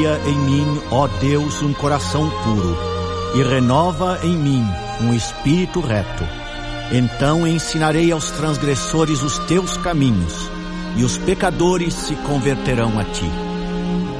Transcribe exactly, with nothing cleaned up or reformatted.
Cria em mim, ó Deus, um coração puro, e renova em mim um espírito reto. Então ensinarei aos transgressores os teus caminhos, e os pecadores se converterão a ti.